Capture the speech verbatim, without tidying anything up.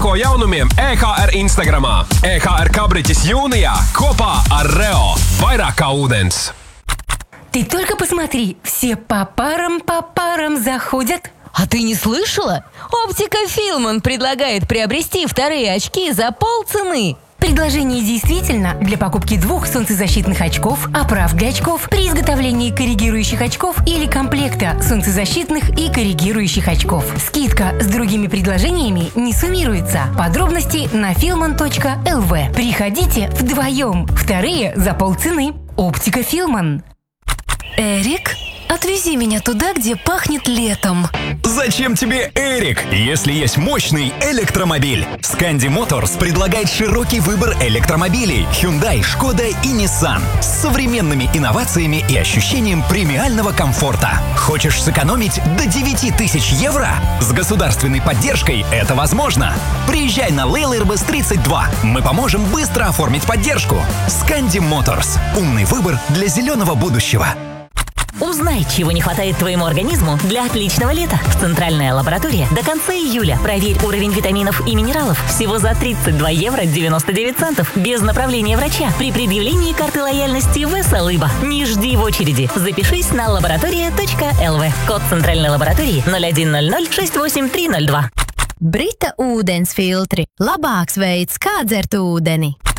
Ko jaunumiem E H R Instagramā. E H R kabriķis jūnijā kopā ar Reo. Vairāk kā ūdens. Ты только посмотри, все по парам, по парам заходят. А ты не слышала? Оптика Филман предлагает приобрести вторые очки за полцены. Предложение действительно для покупки двух солнцезащитных очков, оправ для очков при изготовлении коррегирующих очков или комплекта солнцезащитных и коррегирующих очков. Скидка с другими предложениями не суммируется. Подробности на филман точка эл ви. Приходите вдвоем. Вторые за полцены. Оптика Филман. Эрик, отвези меня туда, где пахнет летом. Зачем тебе Эрик, если есть мощный электромобиль? Scandi Motors предлагает широкий выбор электромобилей Hyundai, Шкода и Nissan с современными инновациями и ощущением премиального комфорта. Хочешь сэкономить до девяти тысяч евро? С государственной поддержкой это возможно. Приезжай на Лейл Ирбис тридцать два. Мы поможем быстро оформить поддержку. Scandi Motors. Умный выбор для зеленого будущего. Узнай, чего не хватает твоему организму для отличного лета. В Центральная лаборатория до конца июля. Проверь уровень витаминов и минералов всего за тридцать два евро девяносто девять центов. Без направления врача. При предъявлении карты лояльности Веселыба. Не жди в очереди. Запишись на лаборатория точка эл ви. Код Центральной лаборатории ноль один ноль ноль шесть восемь три ноль два. Brita ūdensfiltri – labāks veids, kā dzert ūdeni.